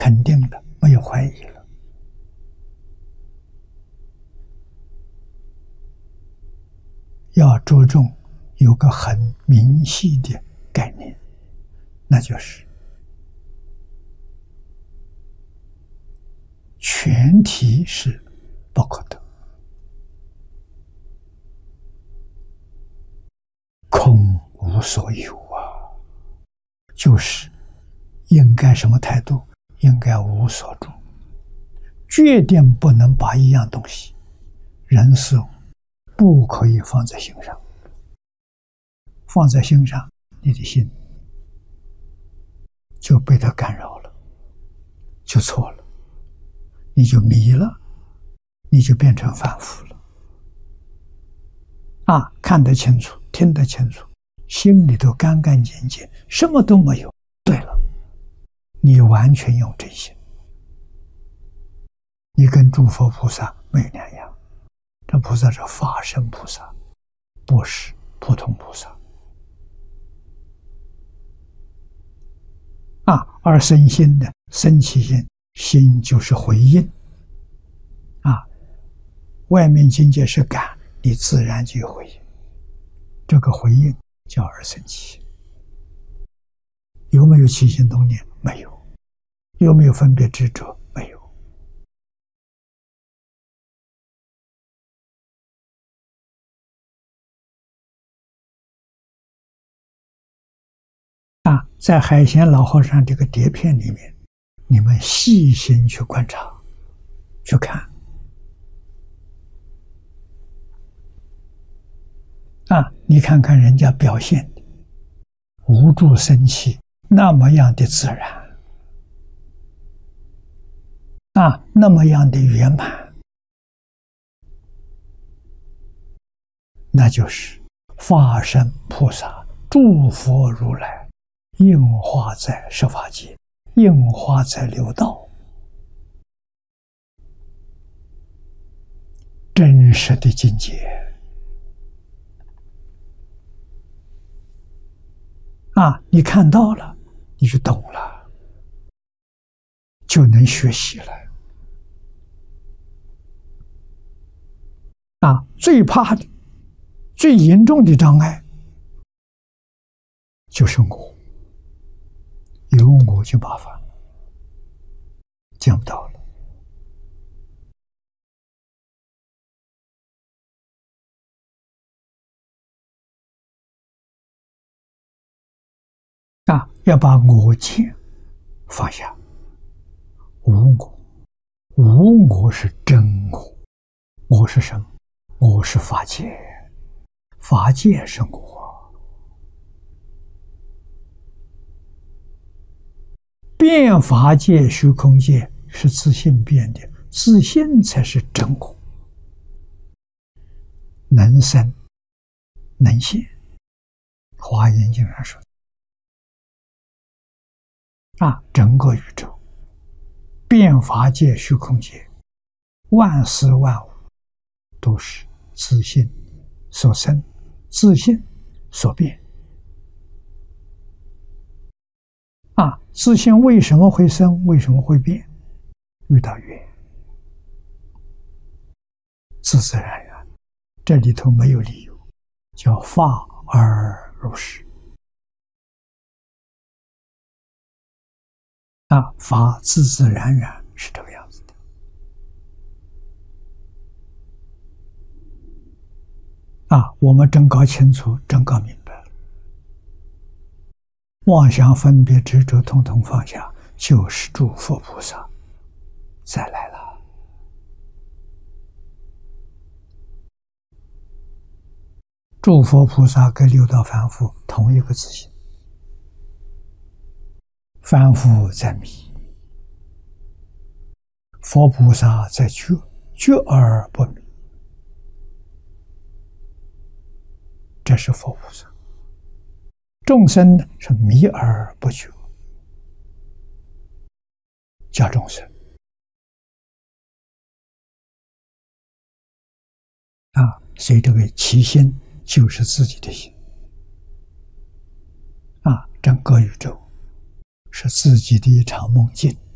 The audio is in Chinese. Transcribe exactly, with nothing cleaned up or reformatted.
肯定的，没有怀疑了。要着重有个很明细的概念，那就是全体是不可得，空无所有啊，就是应该什么态度？应该无所住，决定不能把一样东西、人事物不可以放在心上。放在心上，你的心就被它干扰了，就错了，你就迷了，你就变成凡夫了。啊，看得清楚，听得清楚，心里头干干净净，什么都没有。对了，你完全用真心，你跟诸佛菩萨没有两样。这菩萨是法身菩萨，不是普通菩萨。啊，而生心的生起心，心就是回应。啊，外面境界是感，你自然就有回应。这个回应叫而生起心。有没有起心动念？没有。有没有分别执着？没有。啊，在海贤老和尚这个碟片里面，你们细心去观察，去看。啊，你看看人家表现的无住生气，那么样的自然，啊，那么样的圆满，那就是法身菩萨、诸佛如来应化在十法界，应化在六道，真实的境界。啊，你看到了，你就懂了，就能学习了。啊，最怕的、最严重的障碍就是我，有我就麻烦，见不到了。啊，要把我见放下，无我，无我是真我，我是什么？我是法界，法界是我，变法界、虚空界是自性变的，自性才是真我，能生能现。华严经上说。啊，整个宇宙，变法界、虚空界，万事万物都是自性所生，自性所变。啊，自性为什么会生？为什么会变？遇到缘，自自然然，这里头没有理由，叫法而如是。啊，法自自然然是这个样子的。啊，我们真搞清楚，真搞明白了，妄想分别执着统统放下，就是诸佛菩萨再来了。诸佛菩萨跟六道凡夫同一个自性。凡夫在迷，佛菩萨在觉，觉而不迷，这是佛菩萨。众生是迷而不觉，叫众生。啊，所以这个其心就是自己的心。啊，整个宇宙是自己的一场梦境。